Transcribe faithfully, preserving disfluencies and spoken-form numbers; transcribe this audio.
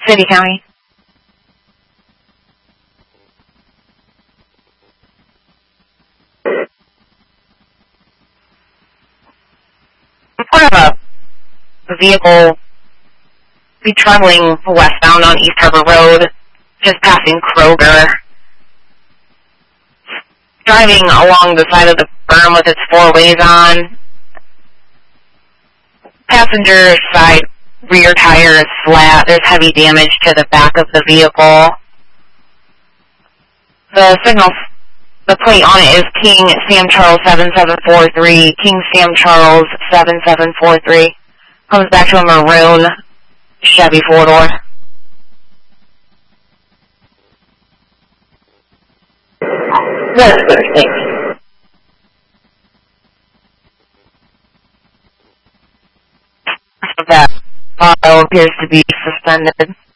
City County. Report of a vehicle be traveling westbound on East Harbor Road, just passing Kroger. Driving along the side of the berm with its four ways on. Passenger side rear tire is flat. There's heavy damage to the back of the vehicle. The signal, the plate on it is King Sam Charles seven seven four three. King Sam Charles seven seven four three. Comes back to a maroon Chevy four-door. That's good, thanks. That auto appears to be suspended.